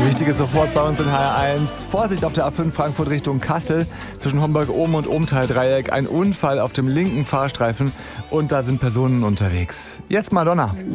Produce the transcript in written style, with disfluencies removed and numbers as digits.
Wichtiges sofort bei uns in HR1. Vorsicht auf der A5 Frankfurt Richtung Kassel. Zwischen Homburg-Ohm und Ohmtal-Dreieck ein Unfall auf dem linken Fahrstreifen und da sind Personen unterwegs. Jetzt Madonna.